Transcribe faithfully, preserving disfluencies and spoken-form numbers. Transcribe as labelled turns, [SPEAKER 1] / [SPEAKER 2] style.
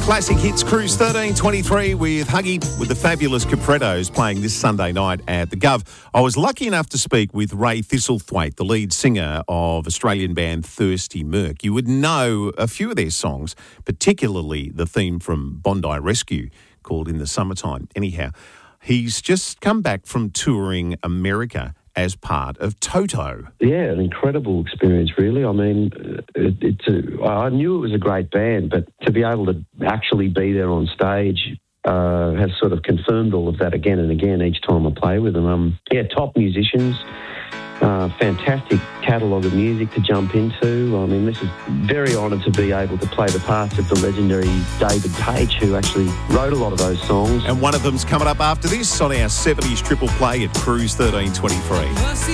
[SPEAKER 1] Classic Hits Cruise thirteen twenty-three with Huggy with the fabulous Caprettos playing this Sunday night at the Gov. I was lucky enough to speak with Ray Thistlethwaite, the lead singer of Australian band Thirsty Merc. You would know a few of their songs, particularly the theme from Bondi Rescue called In the Summertime. Anyhow, he's just come back from touring America as part of Toto.
[SPEAKER 2] Yeah, an incredible experience, really. I mean, it, it's a, I knew it was a great band, but to be able to actually be there on stage uh, has sort of confirmed all of that again and again each time I play with them. Um, yeah, top musicians, uh, fantastic catalogue of music to jump into. I mean, this is very honoured to be able to play the parts of the legendary David Page, who actually wrote a lot of those songs.
[SPEAKER 1] And one of them's coming up after this on our seventies triple play at Cruise thirteen twenty-three.